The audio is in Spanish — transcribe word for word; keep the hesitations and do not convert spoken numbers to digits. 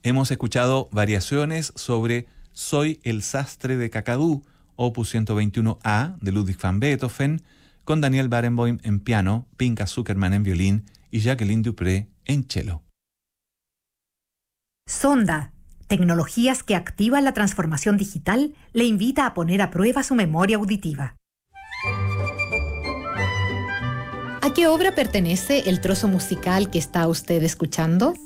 Hemos escuchado variaciones sobre Soy el sastre de Kakadú, opus ciento veintiuno A de Ludwig van Beethoven, con Daniel Barenboim en piano, Pinka Zuckerman en violín y Jacqueline Dupré en cello. Sonda, tecnologías que activan la transformación digital, le invita a poner a prueba su memoria auditiva. ¿A qué obra pertenece el trozo musical que está usted escuchando?